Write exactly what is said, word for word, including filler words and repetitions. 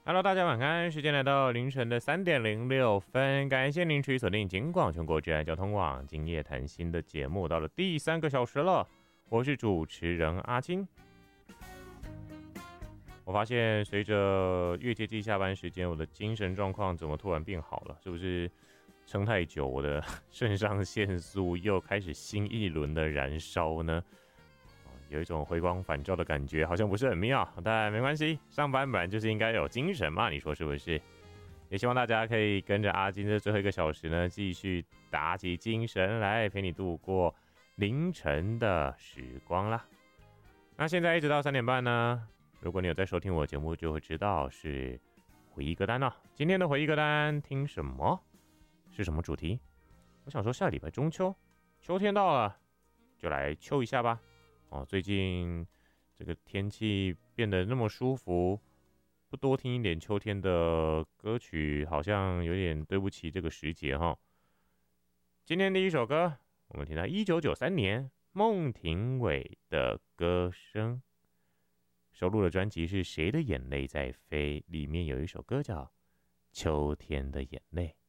Hello，大家晚安，时间来到凌晨的三点零六分，感谢您持续锁定金广全国治安交通网今夜谈心的节目，到了第三个小时了，我是主持人阿金。我发现随着越接近下班时间，我的精神状况怎么突然变好了？是不是撑太久，我的肾上腺素又开始新一轮的燃烧呢？有一种回光返照的感觉，好像不是很妙，但没关系，上班本来就是应该有精神嘛，你说是不是？也希望大家可以跟着阿金的最后一个小时呢，继续打起精神来，陪你度过凌晨的时光啦。那现在一直到三点半呢，如果你有在收听我的节目，就会知道是回忆歌单了。今天的回忆歌单听什么？是什么主题？我想说下礼拜中秋，秋天到了，就来秋一下吧。哦，最近这个天气变得那么舒服，不多听一点秋天的歌曲，好像有点对不起这个时节哈。今天第一首歌，我们听到一九九三年孟庭苇的歌声，收录的专辑是《谁的眼泪在飞》，里面有一首歌叫《秋天的眼泪》。